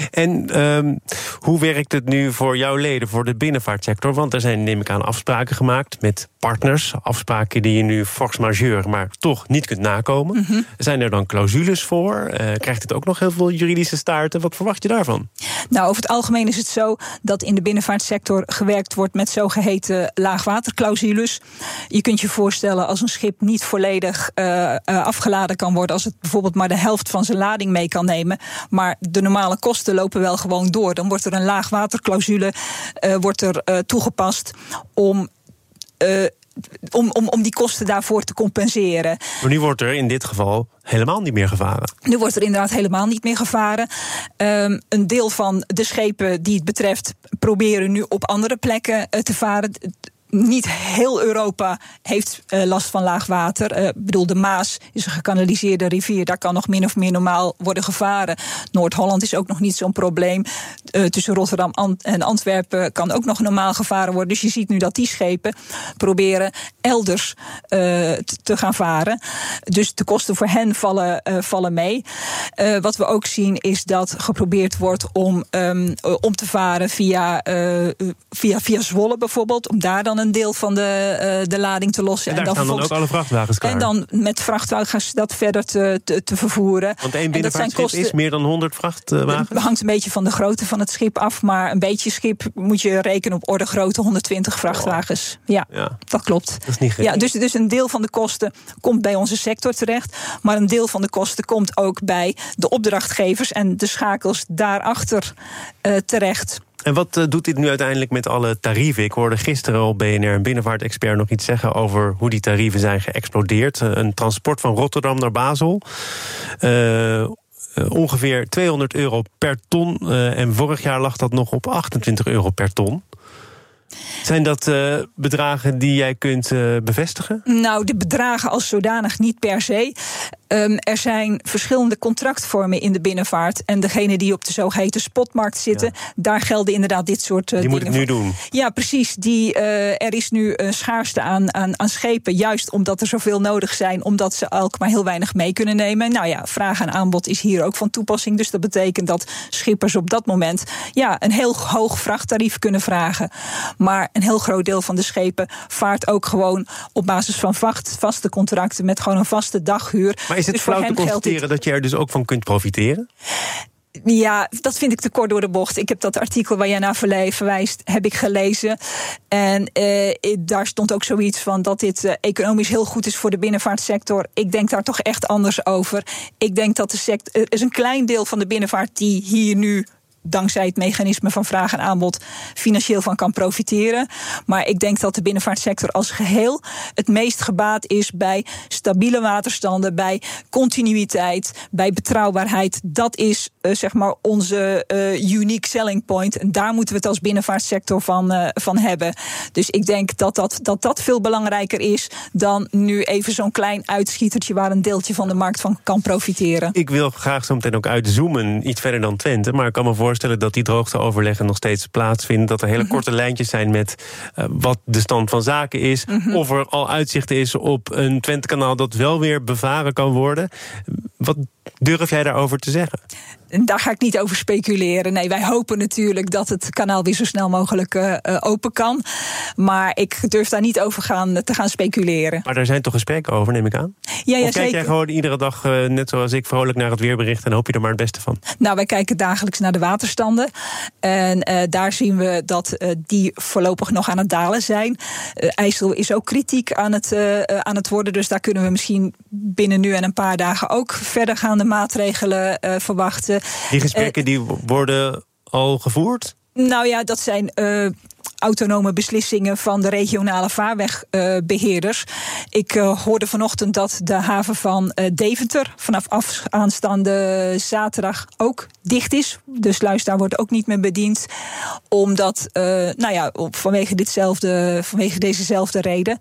S2: En um, hoe werkt het nu voor jouw leden, voor de binnenvaartsector? Want er zijn, neem ik aan, afspraken gemaakt met partners. Afspraken die je nu force majeure, maar toch niet kunt nakomen. Mm-hmm. Zijn er dan clausules voor? Uh, krijgt het ook nog heel veel juridische staarten? Wat verwacht je daarvan?
S5: Nou, over het algemeen is het zo dat in de binnenvaartsector gewerkt wordt met zogeheten laagwaterclausules. Je kunt je voorstellen als een schip niet volledig uh, afgeladen kan worden, als het bijvoorbeeld maar de helft van zijn lading mee kan nemen, maar de normale kosten lopen wel gewoon door, dan wordt er een laagwaterclausule uh, wordt er uh, toegepast om Uh, Om, om, om die kosten daarvoor te compenseren.
S2: Maar nu wordt er in dit geval helemaal niet meer gevaren.
S5: Nu wordt er inderdaad helemaal niet meer gevaren. Um, een deel van de schepen die het betreft proberen nu op andere plekken uh, te varen. Niet heel Europa heeft uh, last van laag water. Uh, ik bedoel, de Maas is een gekanaliseerde rivier. Daar kan nog min of meer normaal worden gevaren. Noord-Holland is ook nog niet zo'n probleem. Uh, tussen Rotterdam en Antwerpen kan ook nog normaal gevaren worden. Dus je ziet nu dat die schepen proberen elders uh, te gaan varen. Dus de kosten voor hen vallen, uh, vallen mee. Uh, wat we ook zien is dat geprobeerd wordt om, um, om te varen via, uh, via, via Zwolle bijvoorbeeld. Om daar dan een deel van de, uh, de lading te lossen.
S2: En daar en dan staan dan ook alle vrachtwagens klaar.
S5: En dan met vrachtwagens dat verder te, te, te vervoeren.
S2: Want één binnenvaartschip kosten, is meer dan honderd vrachtwagens?
S5: Het hangt een beetje van de grootte van het schip af. Maar een beetje schip moet je rekenen op orde grootte honderdtwintig vrachtwagens. Oh. Ja, ja, dat klopt.
S2: Dat is niet gek.
S5: Ja, dus, dus een deel van de kosten komt bij onze sector terecht. Maar een deel van de kosten komt ook bij de opdrachtgevers en de schakels daarachter uh, terecht.
S2: En wat uh, doet dit nu uiteindelijk met alle tarieven? Ik hoorde gisteren al B N R een binnenvaartexpert nog iets zeggen over hoe die tarieven zijn geëxplodeerd. Uh, een transport van Rotterdam naar Basel. Uh, uh, ongeveer tweehonderd euro per ton. Uh, en vorig jaar lag dat nog op achtentwintig euro per ton. Zijn dat uh, bedragen die jij kunt uh, bevestigen?
S5: Nou, de bedragen als zodanig niet per se. Um, er zijn verschillende contractvormen in de binnenvaart. En degene die op de zogeheten spotmarkt zitten, ja. daar gelden inderdaad dit soort uh,
S2: die
S5: dingen.
S2: Die moet het nu doen.
S5: Ja, precies. Die, uh, er is nu een schaarste aan, aan, aan schepen, juist omdat er zoveel nodig zijn, omdat ze ook maar heel weinig mee kunnen nemen. Nou ja, vraag en aanbod is hier ook van toepassing. Dus dat betekent dat schippers op dat moment ja, een heel hoog vrachttarief kunnen vragen. Maar een heel groot deel van de schepen vaart ook gewoon op basis van vacht, vaste contracten met gewoon een vaste daghuur.
S2: Maar is het dus flauw te constateren dat je er dus ook van kunt profiteren?
S5: Ja, dat vind ik te kort door de bocht. Ik heb dat artikel waar jij naar verwijst, heb ik gelezen. En uh, daar stond ook zoiets van dat dit uh, economisch heel goed is voor de binnenvaartsector. Ik denk daar toch echt anders over. Ik denk dat de sector, er is een klein deel van de binnenvaart die hier nu, dankzij het mechanisme van vraag en aanbod, financieel van kan profiteren. Maar ik denk dat de binnenvaartsector als geheel het meest gebaat is bij stabiele waterstanden, bij continuïteit, bij betrouwbaarheid. Dat is uh, zeg maar onze uh, unique selling point. En daar moeten we het als binnenvaartsector van, uh, van hebben. Dus ik denk dat dat, dat dat veel belangrijker is dan nu even zo'n klein uitschietertje waar een deeltje van de markt van kan profiteren.
S2: Ik wil graag zo meteen ook uitzoomen, iets verder dan Twente, maar ik kan me voorstellen voorstellen dat die droogteoverleggen nog steeds plaatsvinden. Dat er hele
S5: Mm-hmm.
S2: korte lijntjes zijn met uh, wat de stand van zaken is.
S5: Mm-hmm.
S2: Of er al uitzicht is op een Twentekanaal dat wel weer bevaren kan worden. Wat durf jij daarover te zeggen?
S5: Daar ga ik niet over speculeren. Nee, wij hopen natuurlijk dat het kanaal weer zo snel mogelijk uh, uh, open kan. Maar ik durf daar niet over gaan, te gaan speculeren.
S2: Maar daar zijn toch gesprekken over, neem ik aan?
S5: Ja, ja,
S2: of kijk
S5: zeker.
S2: jij gewoon iedere dag, uh, net zoals ik, vrolijk naar het weerbericht en hoop je er maar het beste van?
S5: Nou, wij kijken dagelijks naar de waterstanden. En uh, daar zien we dat uh, die voorlopig nog aan het dalen zijn. Uh, IJssel is ook kritiek aan het, uh, aan het worden. Dus daar kunnen we misschien binnen nu en een paar dagen ook verdergaande maatregelen uh, verwachten.
S2: Die gesprekken uh, die worden al gevoerd?
S5: Nou ja, dat zijn uh, autonome beslissingen van de regionale vaarwegbeheerders. Uh, ik uh, hoorde vanochtend dat de haven van uh, Deventer vanaf af aanstaande zaterdag ook dicht is. Dus luisteraar wordt ook niet meer bediend. Omdat, uh, nou ja, vanwege ditzelfde, vanwege dezezelfde reden.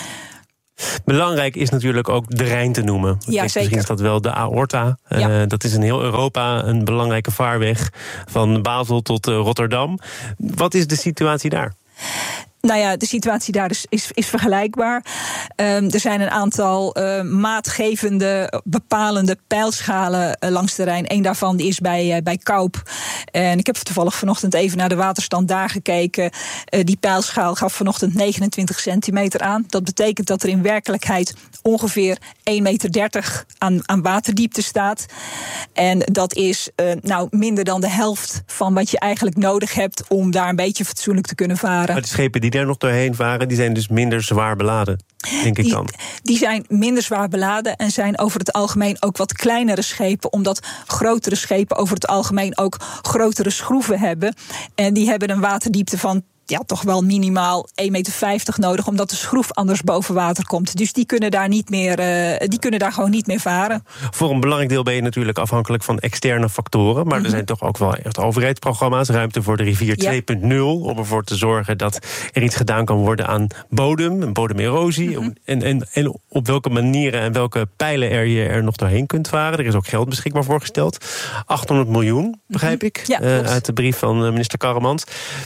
S2: Belangrijk is natuurlijk ook de Rijn te noemen.
S5: Ja,
S2: Kijk,
S5: zeker.
S2: Misschien is dat wel de aorta. Ja. Uh, dat is in heel Europa een belangrijke vaarweg. Van Basel tot uh, Rotterdam. Wat is de situatie daar?
S5: Nou ja, de situatie daar is, is, is vergelijkbaar. Um, er zijn een aantal uh, maatgevende, bepalende pijlschalen uh, langs de Rijn. Eén daarvan die is bij, uh, bij Kaup. En ik heb toevallig vanochtend even naar de waterstand daar gekeken. Uh, die pijlschaal gaf vanochtend negenentwintig centimeter aan. Dat betekent dat er in werkelijkheid ongeveer één meter dertig aan, aan waterdiepte staat. En dat is uh, nou minder dan de helft van wat je eigenlijk nodig hebt om daar een beetje fatsoenlijk te kunnen varen.
S2: Maar de schepen die daar nog doorheen varen, die zijn dus minder zwaar beladen, denk ik
S5: die,
S2: dan.
S5: Die zijn minder zwaar beladen en zijn over het algemeen ook wat kleinere schepen, omdat grotere schepen over het algemeen ook grotere schroeven hebben. En die hebben een waterdiepte van ja, toch wel minimaal één meter vijftig nodig, omdat de schroef anders boven water komt. Dus die kunnen daar niet meer, uh, die kunnen daar gewoon niet meer varen.
S2: Voor een belangrijk deel ben je natuurlijk afhankelijk van externe factoren. Maar mm-hmm. er zijn toch ook wel echt overheidsprogramma's, ruimte voor de rivier ja. twee punt nul, om ervoor te zorgen dat er iets gedaan kan worden aan bodem, bodemerosie. Mm-hmm. En, en, en op welke manieren en welke pijlen er je er nog doorheen kunt varen. Er is ook geld beschikbaar voorgesteld. achthonderd miljoen, begrijp ik,
S5: ja,
S2: uh, uit de brief van uh, minister Karremans.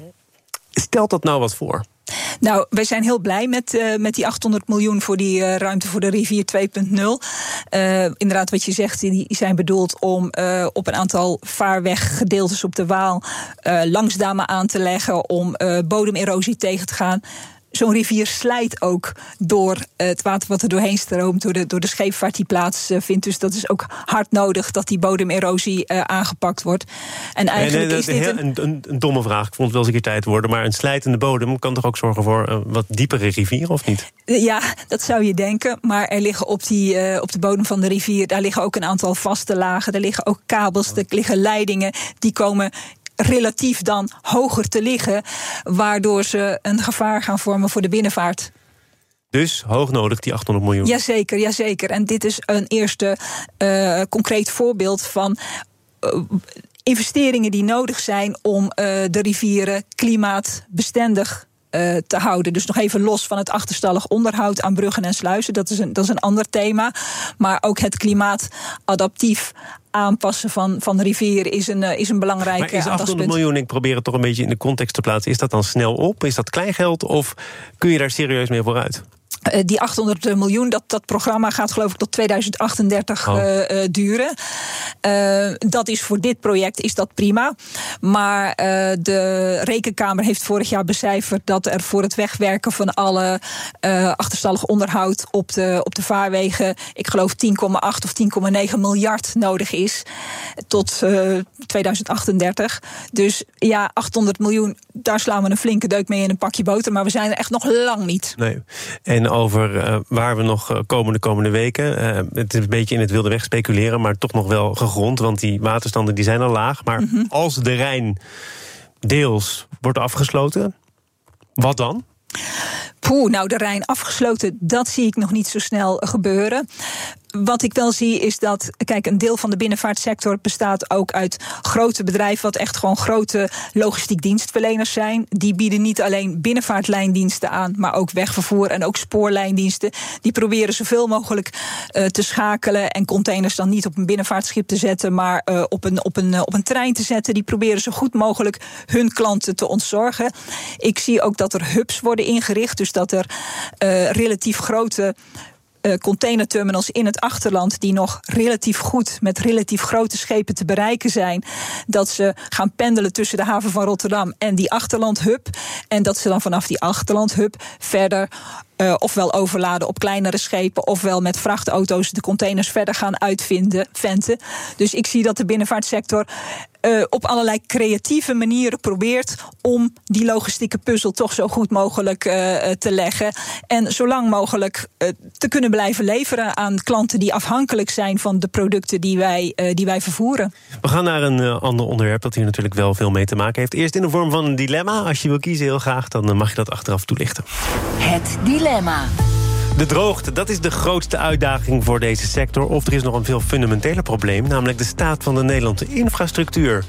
S2: Stelt dat nou wat voor?
S5: Nou, wij zijn heel blij met, uh, met die achthonderd miljoen voor die uh, ruimte voor de rivier twee punt nul. Uh, inderdaad, wat je zegt, die zijn bedoeld om uh, op een aantal vaarweggedeeltes op de Waal uh, langsdamen aan te leggen, om uh, bodemerosie tegen te gaan. Zo'n rivier slijt ook door het water wat er doorheen stroomt, door de, door de scheepvaart die plaatsvindt. Dus dat is ook hard nodig dat die bodemerosie uh, aangepakt wordt. En eigenlijk
S2: nee, nee,
S5: is dit
S2: een, een, een, een domme vraag. Ik vond het wel eens een keer tijd worden. Maar een slijtende bodem kan toch ook zorgen voor een wat diepere rivier, of niet?
S5: Ja, dat zou je denken. Maar er liggen op, die, uh, op de bodem van de rivier, daar liggen ook een aantal vaste lagen. Er liggen ook kabels, er liggen leidingen. Die komen relatief dan hoger te liggen, waardoor ze een gevaar gaan vormen voor de binnenvaart.
S2: Dus hoog nodig, die achthonderd miljoen.
S5: Jazeker, jazeker. En dit is een eerste uh, concreet voorbeeld van uh, investeringen die nodig zijn om uh, de rivieren klimaatbestendig Uh, te houden. Dus nog even los van het achterstallig onderhoud aan bruggen en sluizen. Dat is een, dat is een ander thema. Maar ook het klimaatadaptief aanpassen van, van de rivieren is een, uh, is een belangrijk
S2: maar is achthonderd
S5: punt.
S2: miljoen, ik probeer het toch een beetje in de context te plaatsen. Is dat dan snel op? Is dat kleingeld? Of kun je daar serieus mee vooruit?
S5: Uh, die achthonderd miljoen, dat, dat programma gaat geloof ik tot tweeduizend achtendertig oh. uh, uh, duren. Uh, dat is voor dit project is dat prima. Maar uh, de Rekenkamer heeft vorig jaar becijferd dat er voor het wegwerken van alle uh, achterstallig onderhoud op de, op de vaarwegen, ik geloof tien komma acht of tien komma negen miljard nodig is tot uh, tweeduizend achtendertig. Dus ja, achthonderd miljoen, daar slaan we een flinke deuk mee in een pakje boter. Maar we zijn er echt nog lang niet.
S2: Nee. En over uh, waar we nog komen de komende weken. Uh, het is een beetje in het wilde weg speculeren, maar toch nog wel gegrond. Want die waterstanden die zijn al laag. Maar mm-hmm. als de Rijn deels wordt afgesloten, wat dan?
S5: Poeh, nou de Rijn afgesloten, dat zie ik nog niet zo snel gebeuren. wat ik wel zie is dat, kijk, een deel van de binnenvaartsector bestaat ook uit grote bedrijven, wat echt gewoon grote logistiek dienstverleners zijn. Die bieden niet alleen binnenvaartlijndiensten aan, maar ook wegvervoer en ook spoorlijndiensten. Die proberen zoveel mogelijk uh, te schakelen en containers dan niet op een binnenvaartschip te zetten, maar uh, op, een, op, een, uh, op een trein te zetten. Die proberen zo goed mogelijk hun klanten te ontzorgen. Ik zie ook dat er hubs worden ingericht, dus dat er uh, relatief grote Uh, containerterminals in het achterland die nog relatief goed met relatief grote schepen te bereiken zijn, dat ze gaan pendelen tussen de haven van Rotterdam en die achterlandhub en dat ze dan vanaf die achterlandhub verder Uh, ofwel overladen op kleinere schepen, ofwel met vrachtauto's de containers verder gaan uitvinden, venten. Dus ik zie dat de binnenvaartsector uh, op allerlei creatieve manieren probeert om die logistieke puzzel toch zo goed mogelijk uh, te leggen. En zo lang mogelijk uh, te kunnen blijven leveren aan klanten die afhankelijk zijn van de producten die wij, uh, die wij vervoeren.
S2: We gaan naar een uh, ander onderwerp dat hier natuurlijk wel veel mee te maken heeft. Eerst in de vorm van een dilemma. Als je wil kiezen heel graag, dan mag je dat achteraf toelichten.
S3: Het dilemma.
S2: De droogte, dat is de grootste uitdaging voor deze sector. Of er is nog een veel fundamenteler probleem, namelijk de staat van de Nederlandse infrastructuur.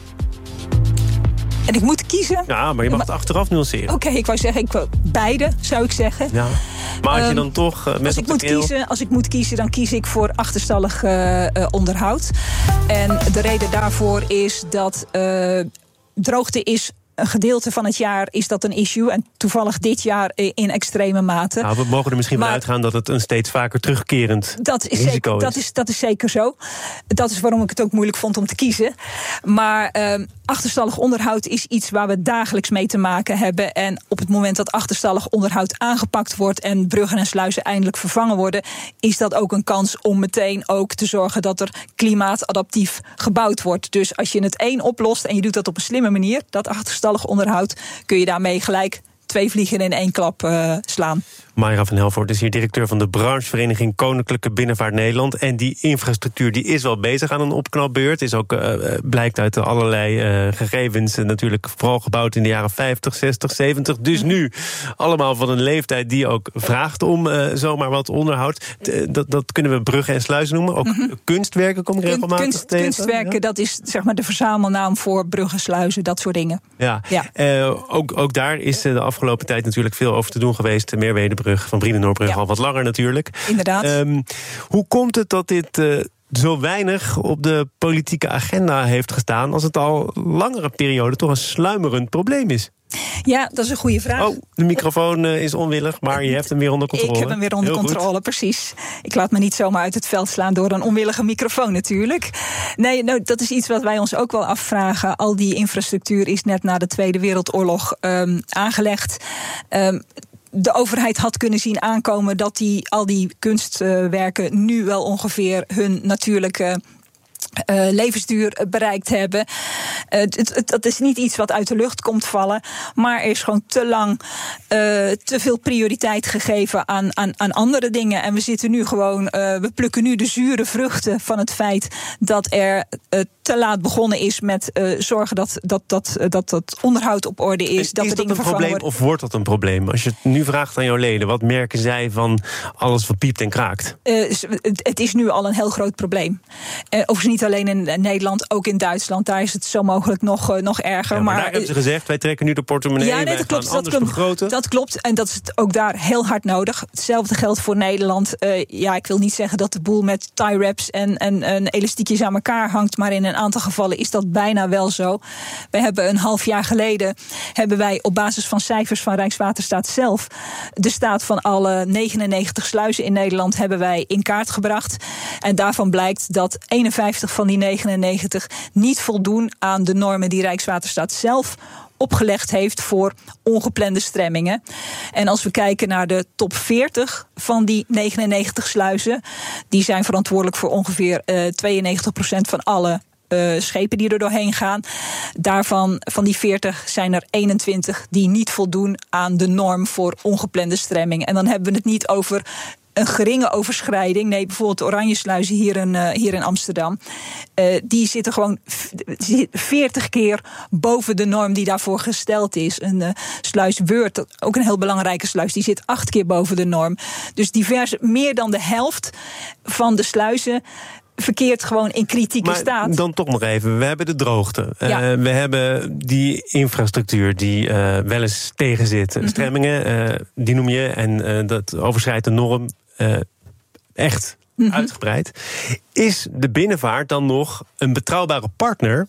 S5: En ik moet kiezen?
S2: Ja, maar je mag het achteraf nuanceren.
S5: Oké, okay, ik wou zeggen, ik wil beide, zou ik zeggen.
S2: Ja. Maar als je dan toch uh, met
S5: als ik, moet kiezen, als ik moet kiezen, dan kies ik voor achterstallig uh, uh, onderhoud. En de reden daarvoor is dat uh, droogte is een gedeelte van het jaar is dat een issue. En toevallig dit jaar in extreme mate.
S2: Nou, we mogen er misschien
S5: maar,
S2: van uitgaan dat het een steeds vaker terugkerend
S5: dat is
S2: risico
S5: zeker,
S2: is.
S5: Dat is. Dat is zeker zo. Dat is waarom ik het ook moeilijk vond om te kiezen. Maar eh, achterstallig onderhoud is iets waar we dagelijks mee te maken hebben. En op het moment dat achterstallig onderhoud aangepakt wordt en bruggen en sluizen eindelijk vervangen worden, is dat ook een kans om meteen ook te zorgen dat er klimaatadaptief gebouwd wordt. Dus als je het één oplost en je doet dat op een slimme manier, dat achterstallig onderhoud, kun je daarmee gelijk twee vliegen in één klap uh, slaan.
S2: Mayra van Helvoort is hier directeur van de branchevereniging Koninklijke Binnenvaart Nederland. En die infrastructuur die is wel bezig aan een opknapbeurt. Is ook, uh, blijkt uit allerlei uh, gegevens uh, natuurlijk vooral gebouwd in de jaren vijftig, zestig, zeventig. Dus nu allemaal van een leeftijd die ook vraagt om uh, zomaar wat onderhoud. T- dat, dat kunnen we bruggen en sluizen noemen. Ook mm-hmm. kunstwerken kom ik regelmatig
S5: Kunst,
S2: tegen.
S5: Kunstwerken, ja? Dat is zeg maar de verzamelnaam voor bruggen, sluizen, dat soort dingen.
S2: Ja, ja. Uh, ook, ook daar is uh, de afgelopen tijd natuurlijk veel over te doen geweest. Meerwedebrug van Brienenoordbrug ja. al wat langer natuurlijk.
S5: Inderdaad.
S2: Um, hoe komt het dat dit uh, zo weinig op de politieke agenda heeft gestaan, als het al langere periode toch een sluimerend probleem is?
S5: Ja, dat is een goede vraag.
S2: Oh, de microfoon uh, is onwillig, maar je hebt hem weer onder controle.
S5: Ik heb hem weer onder
S2: Heel
S5: controle, goed. Precies. Ik laat me niet zomaar uit het veld slaan door een onwillige microfoon natuurlijk. Nee, nou, dat is iets wat wij ons ook wel afvragen. Al die infrastructuur is net na de Tweede Wereldoorlog um, aangelegd. Um, De overheid had kunnen zien aankomen dat die, al die kunstwerken nu wel ongeveer hun natuurlijke Uh, levensduur bereikt hebben. Uh, het, het, dat is niet iets wat uit de lucht komt vallen, maar er is gewoon te lang uh, te veel prioriteit gegeven aan, aan, aan andere dingen. En we zitten nu gewoon, uh, we plukken nu de zure vruchten van het feit dat er uh, te laat begonnen is met uh, zorgen dat dat, dat, dat dat onderhoud op orde is.
S2: Is
S5: dat,
S2: dat
S5: de dingen
S2: een probleem
S5: worden.
S2: Of wordt dat een probleem? Als je het nu vraagt aan jouw leden, wat merken zij van alles wat piept en kraakt?
S5: Uh, het, het is nu al een heel groot probleem. Uh, overigens niet alleen in Nederland, ook in Duitsland. Daar is het zo mogelijk nog, uh, nog erger.
S2: Ja, maar,
S5: maar
S2: daar hebben ze gezegd, wij trekken nu de portemonnee,
S5: ja, nee,
S2: wij
S5: dat klopt,
S2: gaan anders
S5: dat klopt,
S2: begroten.
S5: Dat klopt, en dat is ook daar heel hard nodig. Hetzelfde geldt voor Nederland. Uh, ja, ik wil niet zeggen dat de boel met tie wraps en, en, en elastiekjes aan elkaar hangt, maar in een aantal gevallen is dat bijna wel zo. We hebben een half jaar geleden, hebben wij op basis van cijfers van Rijkswaterstaat zelf, de staat van alle negenennegentig sluizen in Nederland hebben wij in kaart gebracht. En daarvan blijkt dat eenenvijftig van die negenennegentig niet voldoen aan de normen die Rijkswaterstaat zelf opgelegd heeft voor ongeplande stremmingen. En als we kijken naar de top veertig van die negenennegentig sluizen, die zijn verantwoordelijk voor ongeveer uh, tweeënnegentig procent van alle Uh, schepen die er doorheen gaan. Daarvan, van die veertig, zijn er eenentwintig die niet voldoen aan de norm voor ongeplande stremming. En dan hebben we het niet over een geringe overschrijding. Nee, bijvoorbeeld de Oranjesluizen hier in, uh, hier in Amsterdam. Uh, die zitten gewoon veertig keer boven de norm die daarvoor gesteld is. Een uh, sluis Weurt, ook een heel belangrijke sluis, die zit acht keer boven de norm. Dus diverse, meer dan de helft van de sluizen verkeert gewoon in kritieke
S2: maar
S5: staat.
S2: Dan toch nog even, we hebben de droogte.
S5: Ja.
S2: Uh, we hebben die infrastructuur die uh, wel eens tegenzit. Mm-hmm. Stremmingen, uh, die noem je, en uh, dat overschrijdt de norm uh, echt mm-hmm. uitgebreid. Is de binnenvaart dan nog een betrouwbare partner,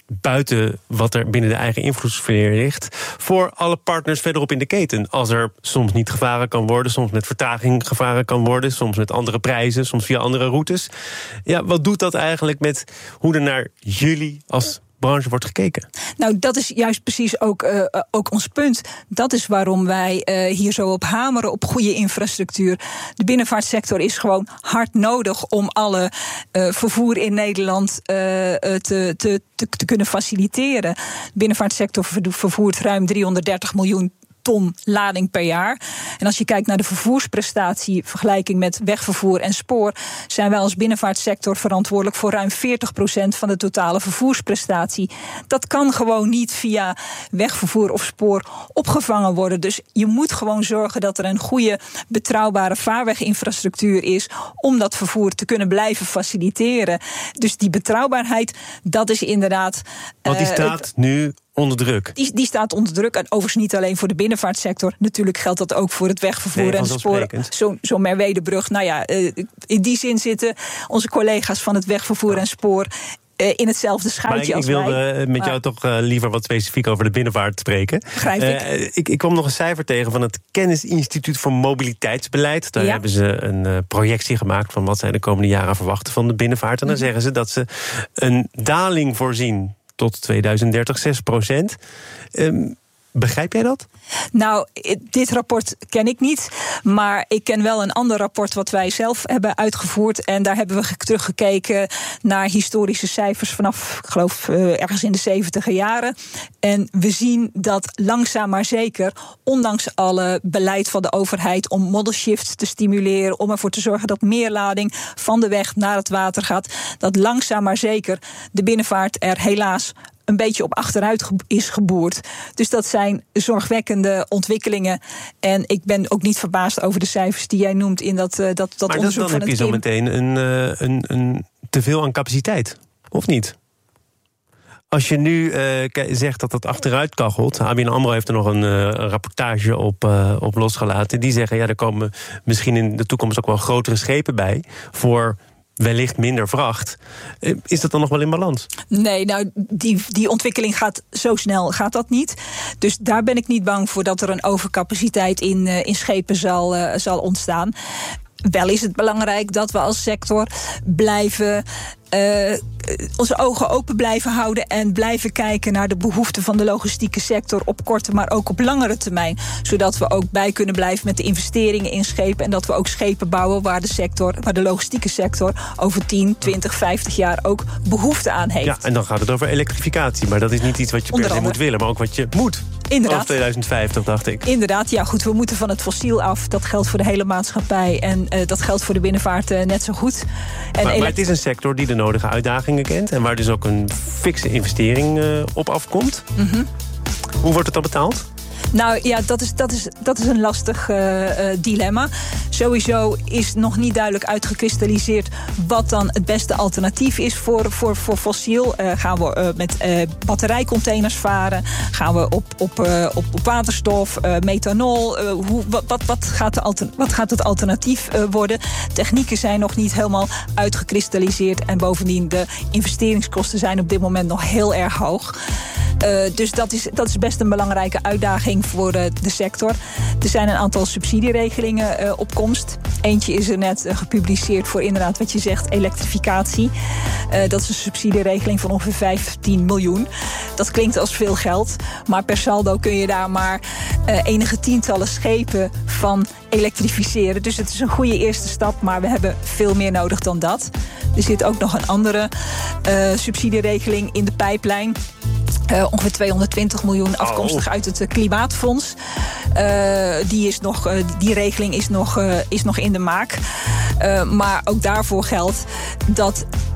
S2: buiten wat er binnen de eigen invloedssfeer ligt, voor alle partners verderop in de keten? Als er soms niet gevaren kan worden, soms met vertraging gevaren kan worden, soms met andere prijzen, soms via andere routes. Ja, wat doet dat eigenlijk met hoe er naar jullie als branche wordt gekeken?
S5: Nou, dat is juist precies ook, uh, ook ons punt. Dat is waarom wij uh, hier zo op hameren op goede infrastructuur. De binnenvaartsector is gewoon hard nodig om alle uh, vervoer in Nederland uh, te, te, te, te kunnen faciliteren. De binnenvaartsector vervoert ruim driehonderddertig miljoen ton lading per jaar. En als je kijkt naar de vervoersprestatie, vergelijking met wegvervoer en spoor, zijn wij als binnenvaartsector verantwoordelijk voor ruim veertig procent van de totale vervoersprestatie. Dat kan gewoon niet via wegvervoer of spoor opgevangen worden. Dus je moet gewoon zorgen dat er een goede, betrouwbare vaarweginfrastructuur is om dat vervoer te kunnen blijven faciliteren. Dus die betrouwbaarheid, dat is inderdaad.
S2: Want die staat uh, nu onder druk.
S5: Die, die staat onder druk. En overigens niet alleen voor de binnenvaartsector. Natuurlijk geldt dat ook voor het wegvervoer nee, en de sporen. Zo'n zo Merwedebrug. Nou ja, uh, in die zin zitten onze collega's van het wegvervoer en spoor uh, in hetzelfde schuitje als wij.
S2: Ik wilde met jou toch uh, liever wat specifiek over de binnenvaart spreken.
S5: Begrijp ik.
S2: Uh, ik. Ik kwam nog een cijfer tegen van het Kennisinstituut voor Mobiliteitsbeleid. Daar ja. hebben ze een uh, projectie gemaakt van wat zij de komende jaren verwachten van de binnenvaart. En dan mm-hmm. zeggen ze dat ze een daling voorzien tot tweeduizend dertig, zes procent. Um, begrijp jij dat?
S5: Nou, dit rapport ken ik niet. Maar ik ken wel een ander rapport wat wij zelf hebben uitgevoerd. En daar hebben we teruggekeken naar historische cijfers vanaf, ik geloof, uh, ergens in de zeventiger jaren. En we zien dat langzaam maar zeker, ondanks alle beleid van de overheid om modal shift te stimuleren, om ervoor te zorgen dat meer lading van de weg naar het water gaat, dat langzaam maar zeker de binnenvaart er helaas een beetje op achteruit is geboerd. Dus dat zijn zorgwekkende ontwikkelingen. En ik ben ook niet verbaasd over de cijfers die jij noemt in dat, uh, dat, dat
S2: maar
S5: onderzoek
S2: dan
S5: van
S2: heb
S5: het
S2: je zo
S5: K I M.
S2: meteen een, uh, een, een teveel aan capaciteit, of niet? Als je nu uh, zegt dat dat achteruit kachelt, A B N AMRO heeft er nog een, uh, een rapportage op, uh, op losgelaten. Die zeggen, ja, er komen misschien in de toekomst ook wel grotere schepen bij voor wellicht minder vracht. Is dat dan nog wel in balans?
S5: Nee, nou, die, die ontwikkeling gaat zo snel gaat dat niet. Dus daar ben ik niet bang voor dat er een overcapaciteit in, uh, in schepen zal, uh, zal ontstaan. Wel is het belangrijk dat we als sector blijven Uh, onze ogen open blijven houden en blijven kijken naar de behoeften van de logistieke sector op korte, maar ook op langere termijn. Zodat we ook bij kunnen blijven met de investeringen in schepen en dat we ook schepen bouwen waar de sector, waar de logistieke sector over tien, twintig, vijftig jaar ook behoefte aan heeft.
S2: Ja, en dan gaat het over elektrificatie, maar dat is niet iets wat je per se moet willen, maar ook wat je moet.
S5: Inderdaad.
S2: Vanaf tweeduizend vijftig, dacht ik.
S5: Inderdaad, ja goed, we moeten van het fossiel af. Dat geldt voor de hele maatschappij en uh, dat geldt voor de binnenvaart uh, net zo goed. En
S2: maar, elekt- maar het is een sector die de nodige uitdagingen kent en waar dus ook een fikse investering uh, op afkomt. Mm-hmm. Hoe wordt het dan betaald?
S5: Nou ja, dat is, dat is, dat is een lastig uh, uh, dilemma. Sowieso is nog niet duidelijk uitgekristalliseerd wat dan het beste alternatief is voor, voor, voor fossiel. Uh, gaan we uh, met uh, batterijcontainers varen? Gaan we op, op, uh, op, op waterstof, uh, methanol? Uh, hoe, wat, wat, wat, gaat de alter, wat gaat het alternatief uh, worden? Technieken zijn nog niet helemaal uitgekristalliseerd. En bovendien, de investeringskosten zijn op dit moment nog heel erg hoog. Uh, dus dat is, dat is best een belangrijke uitdaging voor uh, de sector. Er zijn een aantal subsidieregelingen uh, op komst. Eentje is er net uh, gepubliceerd voor inderdaad wat je zegt, elektrificatie. Uh, dat is een subsidieregeling van ongeveer vijftien miljoen. Dat klinkt als veel geld, maar per saldo kun je daar maar uh, enige tientallen schepen van elektrificeren. Dus het is een goede eerste stap, maar we hebben veel meer nodig dan dat. Er zit ook nog een andere uh, subsidieregeling in de pijplijn. Uh, ongeveer tweehonderdtwintig miljoen afkomstig oh. uit het uh, Klimaatfonds. Uh, die, is nog, uh, die regeling is nog, uh, is nog in de maak. Uh, maar ook daarvoor geldt dat